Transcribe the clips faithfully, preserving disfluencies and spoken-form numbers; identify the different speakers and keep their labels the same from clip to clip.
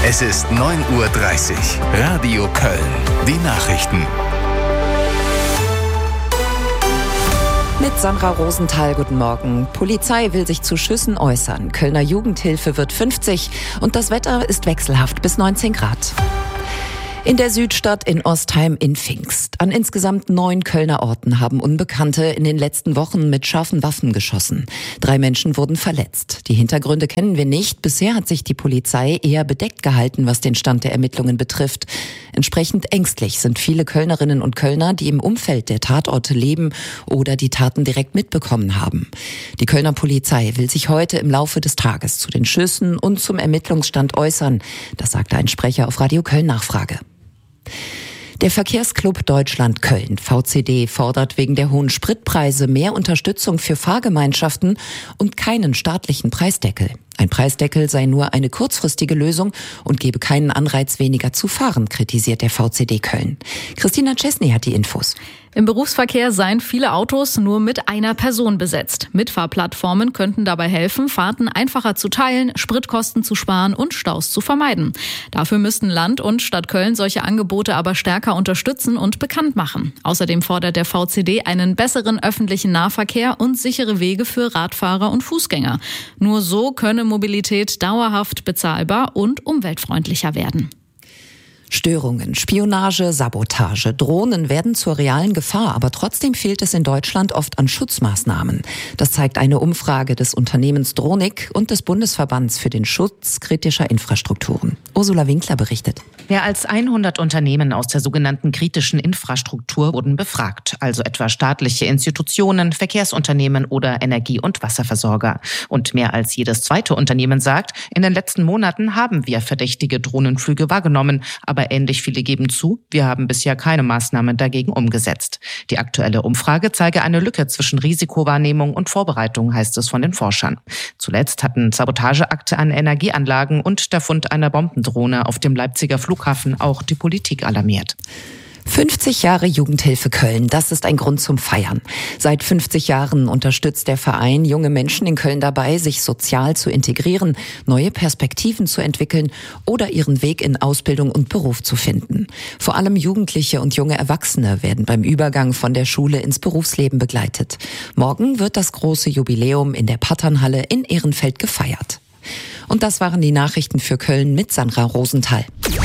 Speaker 1: Es ist neun Uhr dreißig. Radio Köln. Die Nachrichten.
Speaker 2: Mit Sandra Rosenthal, guten Morgen. Polizei will sich zu Schüssen äußern. Kölner Jugendhilfe wird fünfzig und das Wetter ist wechselhaft bis neunzehn Grad. In der Südstadt in Ostheim in Pfingst. An insgesamt neun Kölner Orten haben Unbekannte in den letzten Wochen mit scharfen Waffen geschossen. Drei Menschen wurden verletzt. Die Hintergründe kennen wir nicht. Bisher hat sich die Polizei eher bedeckt gehalten, was den Stand der Ermittlungen betrifft. Entsprechend ängstlich sind viele Kölnerinnen und Kölner, die im Umfeld der Tatorte leben oder die Taten direkt mitbekommen haben. Die Kölner Polizei will sich heute im Laufe des Tages zu den Schüssen und zum Ermittlungsstand äußern. Das sagte ein Sprecher auf Radio Köln Nachfrage. Der Verkehrsclub Deutschland Köln, V C D, fordert wegen der hohen Spritpreise mehr Unterstützung für Fahrgemeinschaften und keinen staatlichen Preisdeckel. Ein Preisdeckel sei nur eine kurzfristige Lösung und gebe keinen Anreiz, weniger zu fahren, kritisiert der V C D Köln. Christina Czesny hat die Infos.
Speaker 3: Im Berufsverkehr seien viele Autos nur mit einer Person besetzt. Mitfahrplattformen könnten dabei helfen, Fahrten einfacher zu teilen, Spritkosten zu sparen und Staus zu vermeiden. Dafür müssten Land und Stadt Köln solche Angebote aber stärker unterstützen und bekannt machen. Außerdem fordert der V C D einen besseren öffentlichen Nahverkehr und sichere Wege für Radfahrer und Fußgänger. Nur so könne Mobilität dauerhaft bezahlbar und umweltfreundlicher werden.
Speaker 2: Störungen, Spionage, Sabotage, Drohnen werden zur realen Gefahr, aber trotzdem fehlt es in Deutschland oft an Schutzmaßnahmen. Das zeigt eine Umfrage des Unternehmens Dronik und des Bundesverbands für den Schutz kritischer Infrastrukturen. Ursula Winkler berichtet.
Speaker 4: Mehr als hundert Unternehmen aus der sogenannten kritischen Infrastruktur wurden befragt, also etwa staatliche Institutionen, Verkehrsunternehmen oder Energie- und Wasserversorger. Und mehr als jedes zweite Unternehmen sagt, in den letzten Monaten haben wir verdächtige Drohnenflüge wahrgenommen, aber ähnlich viele geben zu, wir haben bisher keine Maßnahmen dagegen umgesetzt. Die aktuelle Umfrage zeige eine Lücke zwischen Risikowahrnehmung und Vorbereitung, heißt es von den Forschern. Zuletzt hatten Sabotageakte an Energieanlagen und der Fund einer Bombendrohne auf dem Leipziger Flughafen auch die Politik alarmiert.
Speaker 2: fünfzig Jahre Jugendhilfe Köln, das ist ein Grund zum Feiern. Seit fünfzig Jahren unterstützt der Verein junge Menschen in Köln dabei, sich sozial zu integrieren, neue Perspektiven zu entwickeln oder ihren Weg in Ausbildung und Beruf zu finden. Vor allem Jugendliche und junge Erwachsene werden beim Übergang von der Schule ins Berufsleben begleitet. Morgen wird das große Jubiläum in der Patternhalle in Ehrenfeld gefeiert. Und das waren die Nachrichten für Köln mit Sandra Rosenthal.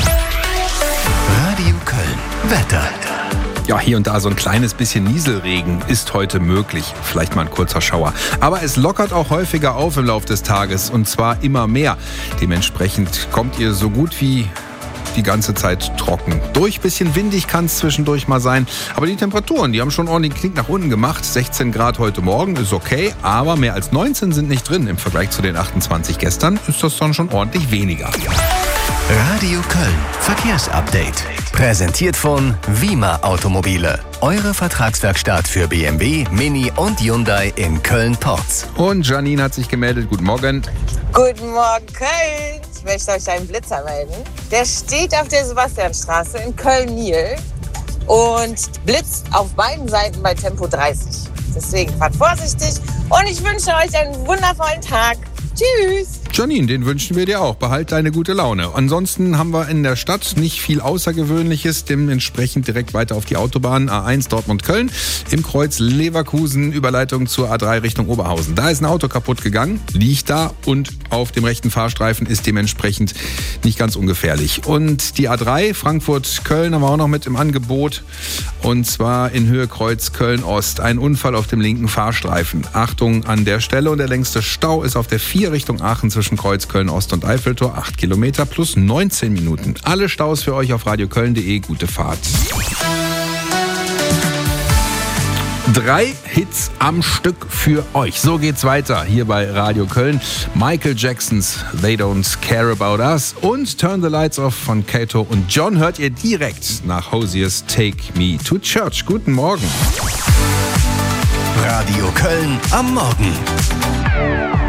Speaker 1: Radio Köln. Wetter.
Speaker 5: Ja, hier und da so ein kleines bisschen Nieselregen ist heute möglich. Vielleicht mal ein kurzer Schauer. Aber es lockert auch häufiger auf im Laufe des Tages und zwar immer mehr. Dementsprechend kommt ihr so gut wie die ganze Zeit trocken. Durch, bisschen windig kann es zwischendurch mal sein. Aber die Temperaturen, die haben schon ordentlich Knick nach unten gemacht. sechzehn Grad heute Morgen ist okay, aber mehr als neunzehn sind nicht drin. Im Vergleich zu den achtundzwanzig gestern ist das dann schon ordentlich weniger.
Speaker 1: Radio Köln. Verkehrsupdate. Präsentiert von Wima Automobile. Eure Vertragswerkstatt für B M W, Mini und Hyundai in Köln-Porz.
Speaker 5: Und Janine hat sich gemeldet. Guten Morgen.
Speaker 6: Guten Morgen, Köln. Ich möchte euch einen Blitzer melden. Der steht auf der Sebastianstraße in Köln-Niel und blitzt auf beiden Seiten bei Tempo dreißig. Deswegen fahrt vorsichtig und ich wünsche euch einen wundervollen Tag. Tschüss.
Speaker 5: Janine, den wünschen wir dir auch. Behalt deine gute Laune. Ansonsten haben wir in der Stadt nicht viel Außergewöhnliches. Dementsprechend direkt weiter auf die Autobahn A eins Dortmund-Köln. Im Kreuz Leverkusen, Überleitung zur A drei Richtung Oberhausen. Da ist ein Auto kaputt gegangen, liegt da und auf dem rechten Fahrstreifen ist dementsprechend nicht ganz ungefährlich. Und die A drei Frankfurt-Köln haben wir auch noch mit im Angebot. Und zwar in Höhe Kreuz Köln-Ost. Ein Unfall auf dem linken Fahrstreifen. Achtung an der Stelle. Und der längste Stau ist auf der vier Richtung Aachen zwischen Kreuz Köln-Ost und Eiffeltor. acht Kilometer plus neunzehn Minuten. Alle Staus für euch auf radioköln punkt de. Gute Fahrt. Drei Hits am Stück für euch. So geht's weiter hier bei Radio Köln. Michael Jacksons They Don't Care About Us und Turn the Lights Off von Kato und John hört ihr direkt nach Hosiers Take Me to Church. Guten Morgen.
Speaker 1: Radio Köln am Morgen.